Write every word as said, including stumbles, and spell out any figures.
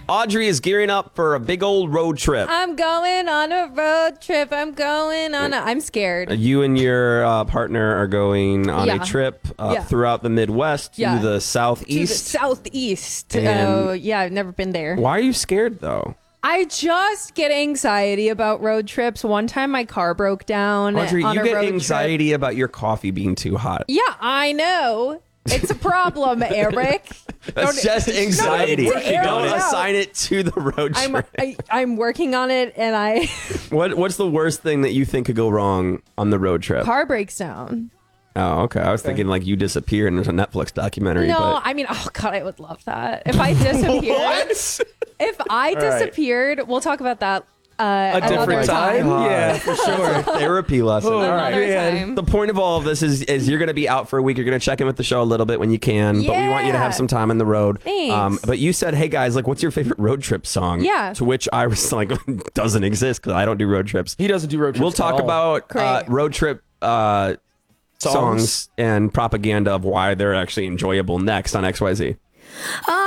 Audrey is gearing up for a big old road trip. I'm going on a road trip. I'm going on a... I'm scared. You and your uh, partner are going on Yeah. a trip uh, Yeah. throughout the Midwest to Yeah. the To the southeast. southeast. And- Oh, yeah, I've never been there. Why are you scared, though? I just get anxiety about road trips. One time my car broke down Audrey, on you a get road anxiety trip. about your coffee being too hot. Yeah, I know. It's a problem, Eric. That's just anxiety. No, Eric, Don't no. assign it to the road I'm trip. I, I'm working on it, and I What What's the worst thing that you think could go wrong on the road trip? car breaks down. Oh, okay. I was thinking like you disappear and there's a Netflix documentary. No, but... I mean, oh god, I would love that if I disappeared. What? If I right. disappeared, we'll talk about that uh, A another different time? Yeah, for sure. Therapy lesson. Oh, All right. Another man. time. The point of all of this is, is you're going to be out for a week. You're going to check in with the show a little bit when you can, but we want you to have Yeah. some time on the road. Thanks. but you said, hey guys, like, what's your favorite road trip song? Yeah. To which I was like, doesn't exist because I don't do road trips. He doesn't do road trips. We'll talk at all. about uh, Great. road trip uh, songs. Songs. and propaganda of why they're actually enjoyable next on X Y Z.